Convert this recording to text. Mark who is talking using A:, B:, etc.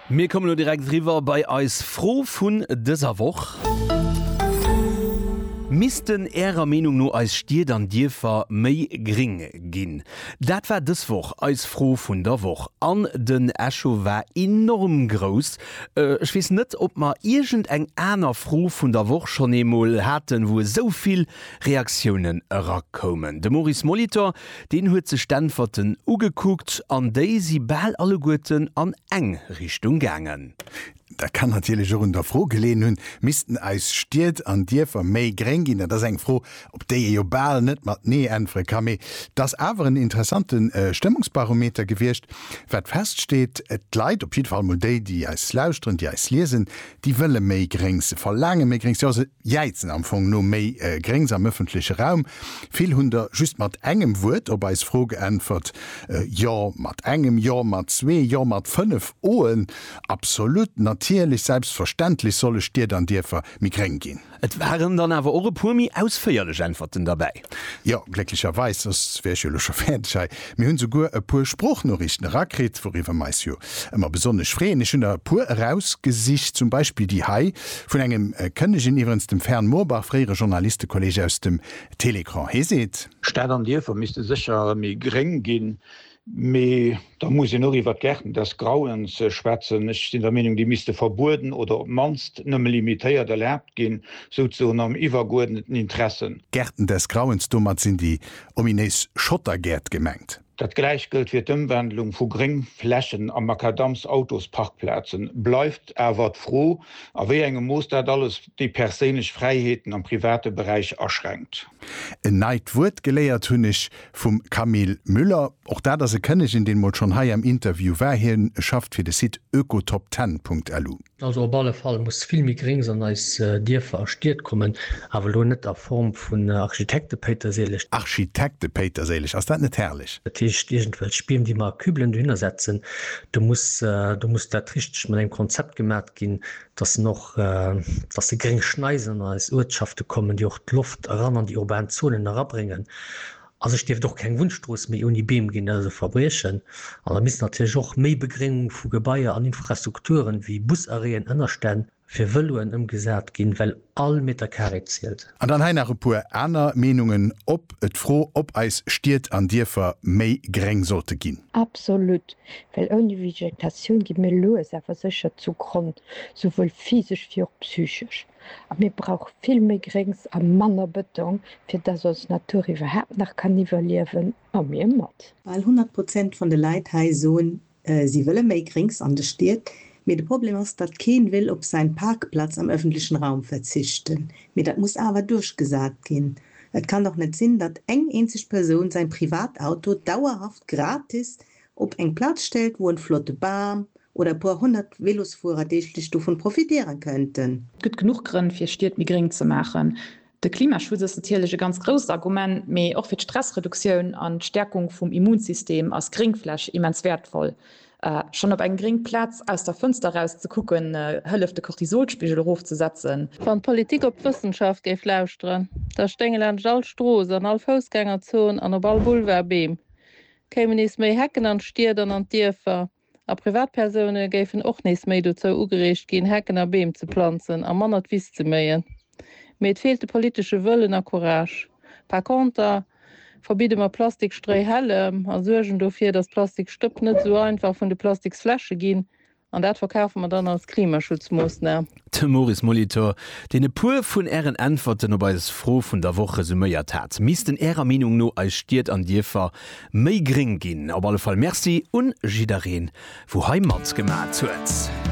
A: Wir kommen nur direkt rüber bei uns froh von dieser Woche. Missten Ärer Meinung nur als Stier dann Diefer méi gering ginn. Dat war des Woch als froh vun der Woch. An den Echo war enorm groß. Ich weiß net, ob ma irgend eng einer froh vun der Woch schon emol hatten, wo soviel Reaktionen rakommen. De Maurice Molitor, den huet ze Stanforten ugeguckt, an déi sie ball alle Guten an eng Richtung gangen.
B: Da kann natürlich schon der froh gelehnt hun missten als stiert an dir ver méi grengin das eng froh ob de global net mat nee enfre kam das awer een interessanten Stimmungsbarometer gewircht wat feststeht et leid op jeden Fall mod die als lauscht und die als lesen die wëlle méi gringse verlange méi gring jeizen amfang no méi gringsam öffentliche Raum viel hunder just mat engem Wut ob als froh geantwort ja mat engem ja mat 2 ja mat 5 Ohren absolut natürlich selbstverständlich solle dir dann dir migren gehen.
A: Et waren dann aber eure purmi ausfeierliche Antworten dabei.
B: Ja, glücklicherweise das wäre Fan mir hun sogar pur Spruchnachrichten Rakrit worüber meist immer besonders freien ich der pur herausgesicht zum Beispiel die Hai von engem König in übrigens dem Fern Moorbach freie Journalistenkollege aus dem Telekran he seht
C: Staat an dir müsste sicher migren gehen. Me da muss ich nur iwwer gärten das Grauen ze schwätzen ich in der Meinung die miste verboden oder manst nëmme limitéiert erlaubt gin so am iwwergeordneten Interessen.
B: Gärten des Grauens dummer sind die ominös Schottergärt gemengt.
C: Dat gleich gilt fir d'Umwandlung vu Gringflächen am Makadams Autosparkplätzen bleibt wat froh, aé engem Moos dat alles die perélech Freiheiten am private Bereich erschränkt.
B: E Neidwurt geléiert hunnech vum Camille Müller, och da se kënnech in den Mod schon hai am Interview wärhin schafft fir de Sit ökotop10.lu.
D: Also op alle Fall muss vielmi gering sein als Dir verstiert kommen, aber lo net der Form vun Architekte Peter Seelig.
B: Architekte Peter Seelig, as dat net herrlich.
D: Spielen die mal Kübeln hinsetzen du musst der richtig mit einem Konzept gemerkt gehen dass noch dass die gering schneisen als Wirtschaften kommen die auch die Luft ran an die urbanen Zonen herabbringen. Also ich stehe doch kein Wunschstoß mehr Uni Beam gehen also verbrechen aber müssen natürlich auch mehr Begringung für Gebäude an Infrastrukturen wie Busarenen innerstellen für Wëluen ëmgesät ginn, well all mit der Karre zielt.
B: An dann hain puer aner Menungen op et froh op eis stiert an Dirfer méi greng sollte ginn.
E: Absolut, well ohne Vegetation gi mir loes awer secher zu grund, sowohl physisch wie auch psychisch. Aber mir brauch viel méi Grings am Manner Beton, fir dat ons Natur iwwerhap nach kann nivellieren a mir mat.
F: Weil 100% von de Leiit hai soen sie wëlle méi Grings an de stiert, Mit dem Problem ist, dass kein will auf seinen Parkplatz am öffentlichen Raum verzichten. Mit das muss aber durchgesagt gehen. Es kann doch nicht sein, dass eine einzige Person sein Privatauto dauerhaft gratis auf einen Platz stellt, wo ein flotte Bahn oder ein paar 100 Velosfahrer davon profitieren könnten.
G: Es gibt genug Gründe, für Städte gering zu machen. Der Klimaschutz ist natürlich ein ganz großes Argument, aber auch für die Stressreduktion und Stärkung vom Immunsystem als Geringfläche immens wertvoll. Schon op einen geringen Platz aus der Fenster raus zu gucken, Hölle den Cortisolspiegel hochzusetzen.
H: Von Politik op Wissenschaft geif lausren. Der Stängel an Jallstroos an all Fußgängerzone an der Ballboulevardbeam. Kämen is méi Hecken an Stierdern an Tierfer. A Privatpersone géifen och nees méi dazu ugerecht gin Hecken a Beem zu pflanzen, am Mann wies zu mäien. Met fehlte politische Wöllen a Courage. Par contre, verbiete man Plastikstrei helle an sorgen dofir das Plastik stöpp net so einfach von de Plastiksflasche gin an dat verkaufen man dann als Klimaschutzmoosner.
A: De Maurice Molitor, den pur vun Ären Antworten op es froh vun der Woche summeiert hat. Misten Ärer Meinung no als stiert an Dirfer méi gering gin. Op alle Fall Merci und Jidarin, wo Heimat gemat zuetz.